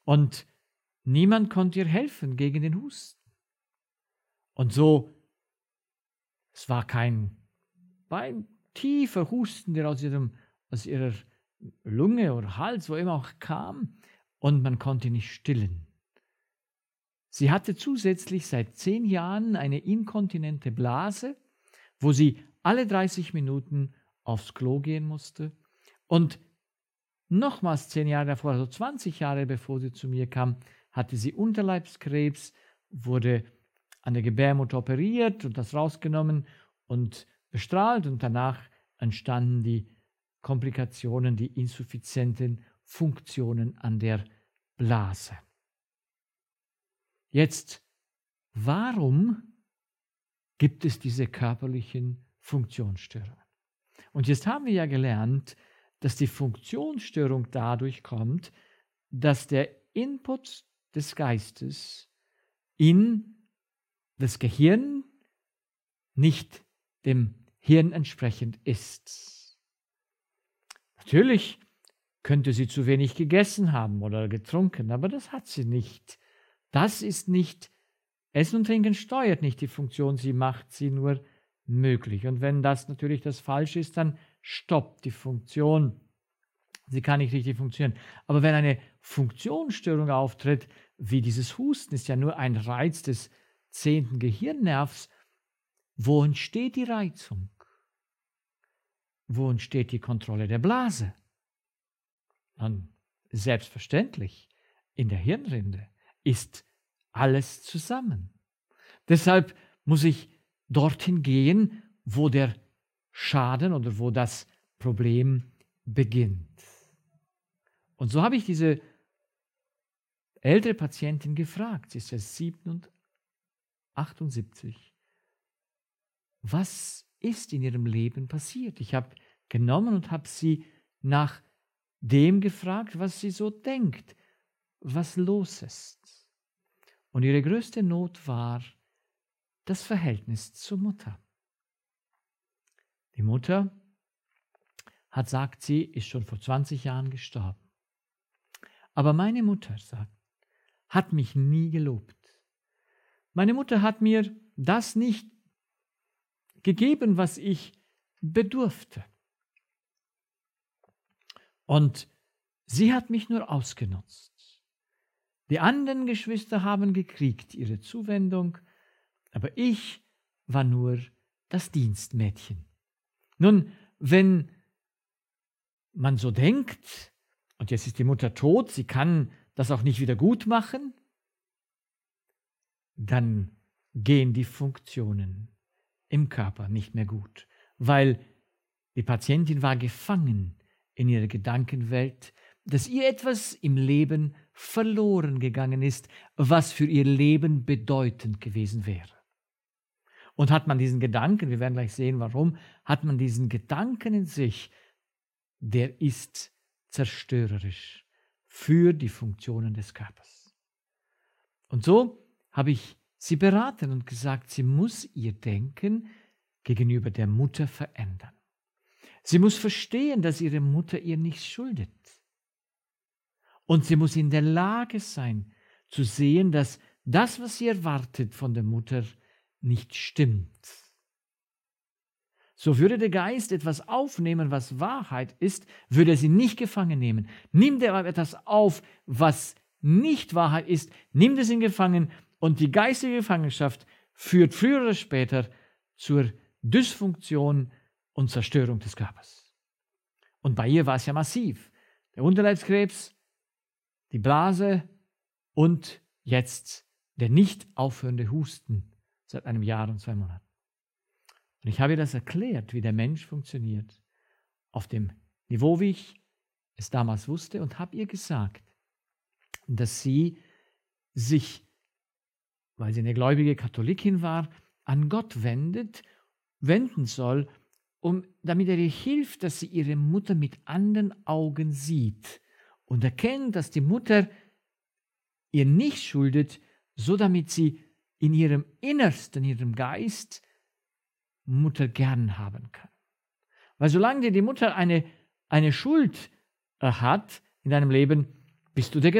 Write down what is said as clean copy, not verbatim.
Und niemand konnte ihr helfen gegen den Husten. Und so, war ein tiefer Husten, der aus ihrer Lunge oder Hals, wo immer auch kam, und man konnte ihn nicht stillen. Sie hatte zusätzlich seit 10 Jahren eine inkontinente Blase, wo sie alle 30 Minuten aufs Klo gehen musste. Und nochmals 10 Jahre davor, also 20 Jahre bevor sie zu mir kam, hatte sie Unterleibskrebs, wurde an der Gebärmutter operiert und das rausgenommen und bestrahlt, und danach entstanden die Komplikationen, die insuffizienten Funktionen an der Blase. Jetzt, warum gibt es diese körperlichen Funktionsstörungen? Und jetzt haben wir ja gelernt, dass die Funktionsstörung dadurch kommt, dass der Input des Geistes in das Gehirn nicht dem Hirn entsprechend ist. Natürlich könnte sie zu wenig gegessen haben oder getrunken, aber das hat sie nicht. Das ist nicht, Essen und Trinken steuert nicht die Funktion, sie macht sie nur möglich. Und wenn das natürlich das Falsche ist, dann stoppt die Funktion. Sie kann nicht richtig funktionieren. Aber wenn eine Funktionsstörung auftritt, wie dieses Husten, ist ja nur ein Reiz des 10. Gehirnnervs, wo entsteht die Reizung? Wo entsteht die Kontrolle der Blase? Dann selbstverständlich in der Hirnrinde ist alles zusammen. Deshalb muss ich dorthin gehen, wo der Schaden oder wo das Problem beginnt. Und so habe ich diese ältere Patientin gefragt, sie ist ja 78, was ist in ihrem Leben passiert? Ich habe genommen und habe sie nach dem gefragt, was sie so denkt, was los ist. Und ihre größte Not war das Verhältnis zur Mutter. Die Mutter sagt sie, ist schon vor 20 Jahren gestorben. Aber meine Mutter, hat mich nie gelobt. Meine Mutter hat mir das nicht gegeben, was ich bedurfte. Und sie hat mich nur ausgenutzt. Die anderen Geschwister haben gekriegt ihre Zuwendung, aber ich war nur das Dienstmädchen. Nun, wenn man so denkt, und jetzt ist die Mutter tot, sie kann das auch nicht wieder gut machen, dann gehen die Funktionen im Körper nicht mehr gut, weil die Patientin war gefangen in ihrer Gedankenwelt, dass ihr etwas im Leben verloren gegangen ist, was für ihr Leben bedeutend gewesen wäre. Und hat man diesen Gedanken, wir werden gleich sehen, warum, hat man diesen Gedanken in sich, der ist zerstörerisch für die Funktionen des Körpers. Und so habe ich sie beraten und gesagt, sie muss ihr Denken gegenüber der Mutter verändern. Sie muss verstehen, dass ihre Mutter ihr nichts schuldet. Und sie muss in der Lage sein, zu sehen, dass das, was sie erwartet von der Mutter, nicht stimmt. So würde der Geist etwas aufnehmen, was Wahrheit ist, würde er sie nicht gefangen nehmen. Nimmt er aber etwas auf, was nicht Wahrheit ist, nimmt es ihn gefangen, und die geistige Gefangenschaft führt früher oder später zur Dysfunktion und Zerstörung des Körpers. Und bei ihr war es ja massiv. Der Unterleibskrebs, die Blase und jetzt der nicht aufhörende Husten seit einem Jahr und 2 Monaten. Und ich habe ihr das erklärt, wie der Mensch funktioniert, auf dem Niveau, wie ich es damals wusste, und habe ihr gesagt, dass sie sich, weil sie eine gläubige Katholikin war, an Gott wenden soll, damit er ihr hilft, dass sie ihre Mutter mit anderen Augen sieht und erkennt, dass die Mutter ihr nicht schuldet, so damit sie in ihrem Innersten, in ihrem Geist, Mutter gern haben kann. Weil solange die Mutter eine Schuld hat in deinem Leben, bist du der